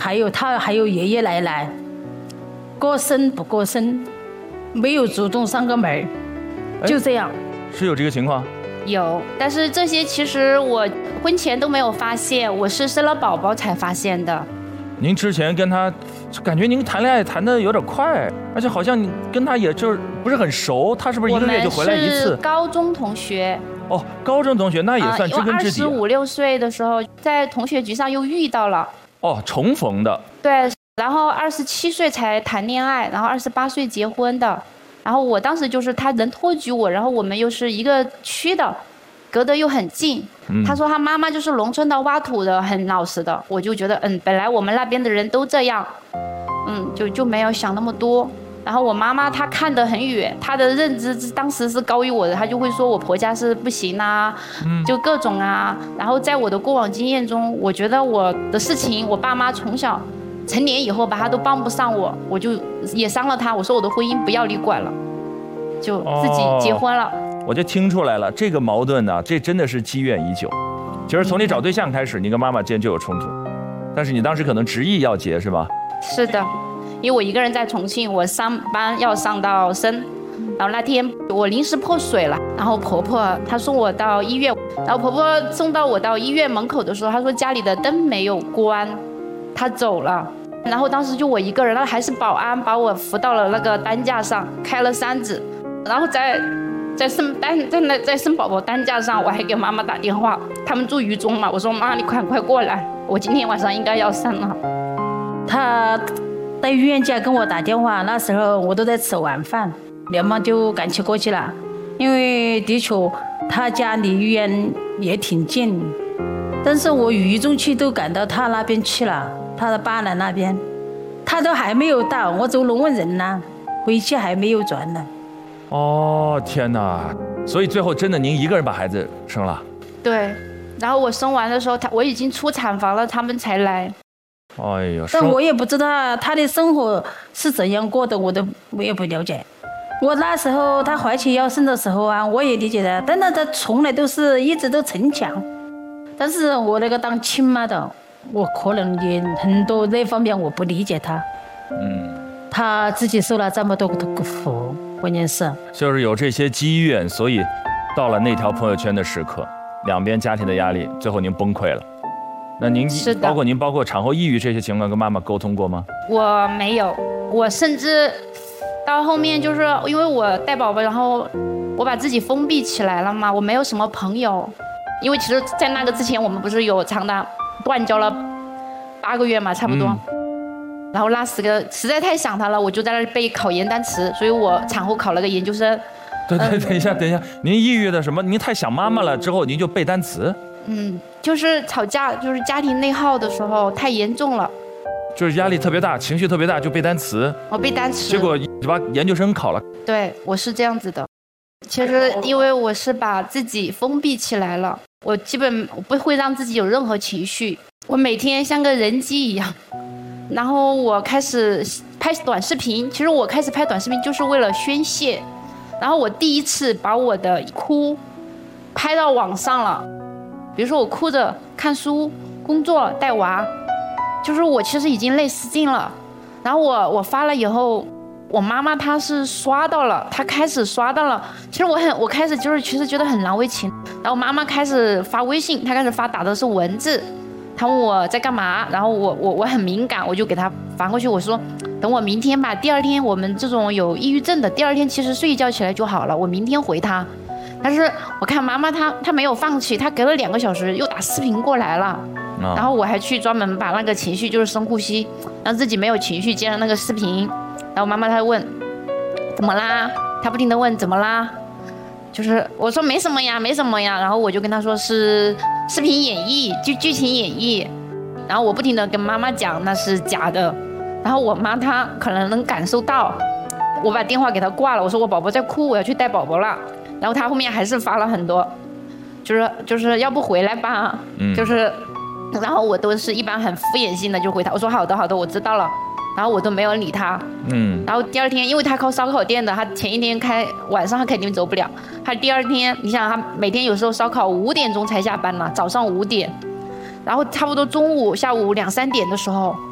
还有爷爷奶奶，过生不过生，没有主动上个门，就这样。 是有这个情况？ 有，但是这些其实我婚前都没有发现，我是生了宝宝才发现的。 您之前跟他，感觉您谈恋爱谈得有点快，而且好像你跟他也就是不是很熟，他是不是1个月就回来一次？ 我们是高中同学。 哦，高中同学那也算知根知底。 因为25、26岁的时候，在同学局上又遇到了。 哦，重逢的。 对，然后27岁才谈恋爱，然后28岁结婚的。然后我当时就是他能托举我，然后我们又是一个区的。隔得又很近，他说他妈妈就是农村的挖土的，很老实的，我就觉得本来我们那边的人都这样，就没有想那么多。然后我妈妈她看得很远，她的认知当时是高于我的，她就会说我婆家是不行啊，就各种啊。然后在我的过往经验中，我觉得我的事情，我爸妈从小成年以后吧，他都帮不上我，我就也伤了他，我说我的婚姻不要你管了，就自己结婚了。 我就听出来了，这个矛盾呢，这真的是积怨已久。其实从你找对象开始，你跟妈妈之间就有冲突，但是你当时可能执意要结，是吧？ 是的，因为我一个人在重庆，我上班要上到深，然后那天我临时破水了，然后婆婆她送我到医院，然后婆婆送到我到医院门口的时候，她说家里的灯没有关，她走了。然后当时就我一个人，然后还是保安把我扶到了那个担架上，开了3指，然后在生宝宝担架上，我还给妈妈打电话，他们住渝中嘛，我说妈，你快过来，我今天晚上应该要生了。 他在医院家跟我打电话，那时候我都在吃晚饭，连忙就赶去过去了，因为的确他家离医院也挺近，但是我渝中区都赶到他那边去了，他的巴南那边，他都还没有到，我走龙问人呢，回去还没有转呢。 哦，天哪！所以最后真的您一个人把孩子生了？ 对，然后我生完的时候，我已经出产房了，他们才来。 哎呦！ 但我也不知道他的生活是怎样过的，我也不了解。我那时候他怀起要生的时候啊，我也理解的，但他从来都是一直都逞强。但是我那个当亲妈的，我可能也很多那方面我不理解他。他自己受了这么多的苦。关键是就是有这些积怨，所以到了那条朋友圈的时刻，两边家庭的压力，最后您崩溃了。那您包括产后抑郁这些情况跟妈妈沟通过吗？ 我没有，我甚至到后面就是因为我带宝宝，然后我把自己封闭起来了嘛，我没有什么朋友，因为其实在那个之前我们不是有长达断交了8个月嘛，差不多。然后那时个实在太想他了，我就在那背考研单词，所以我产后考了个研究生。 对，等一下，您抑郁的什么？您太想妈妈了之后，您就背单词？ 就是吵架，就是家庭内耗的时候太严重了， 就是压力特别大，情绪特别大，就背单词。 我背单词， 结果把研究生考了。 对，我是这样子的。其实因为我是把自己封闭起来了，我基本不会让自己有任何情绪，我每天像个人机一样。然后我开始拍短视频，其实我开始拍短视频就是为了宣泄。然后我第一次把我的哭拍到网上了，比如说我哭着看书、工作、带娃，就是我其实已经累死劲了。然后我发了以后，我妈妈她是刷到了，她开始刷到了。其实我开始就是其实觉得很难为情。然后妈妈开始发微信，她开始发打的是文字。他问我在干嘛，然后我很敏感，我就给他发过去，我说等我明天吧，第二天我们这种有抑郁症的，第二天其实睡一觉起来就好了，我明天回他。但是我看妈妈她没有放弃，她隔了2个小时又打视频过来了，然后我还去专门把那个情绪就是深呼吸，让自己没有情绪接了那个视频。然后妈妈她问怎么啦，她不停地问怎么啦，就是我说没什么呀，然后我就跟她说是视频演绎，就剧情演绎，然后我不停地跟妈妈讲那是假的，然后我妈她可能能感受到，我把电话给她挂了，我说我宝宝在哭，我要去带宝宝了，然后她后面还是发了很多，就是要不回来吧，然后我都是一般很敷衍性的就回她，我说好的我知道了，然后我都没有理她。然后第二天因为她开烧烤店的，她前一天开晚上她肯定走不了，她第二天你想她每天有时候烧烤5点钟才下班嘛，早上5点，然后差不多中午下午2、3点的时候